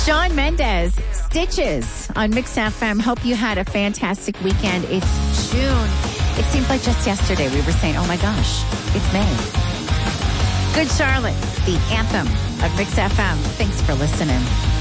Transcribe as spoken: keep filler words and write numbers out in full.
Shawn Mendes, Stitches on Mix F M. Hope you had a fantastic weekend. It's June. It seems like just yesterday we were saying, oh my gosh, it's May. Good Charlotte, the anthem of Mix F M. Thanks for listening.